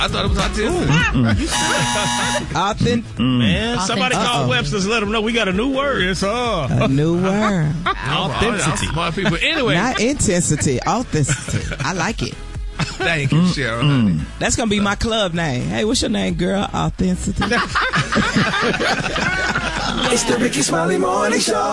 I thought it was authentic. Man, somebody call Webster's, let them know we got a new word. Yes, sir. A new word. Authenticity. Smart people. Anyway. Not intensity, authenticity. I like it. Thank you, Cheryl. Honey. That's going to be my club name. Hey, what's your name, girl? Authenticity. It's the Ricky Smiley Morning Show.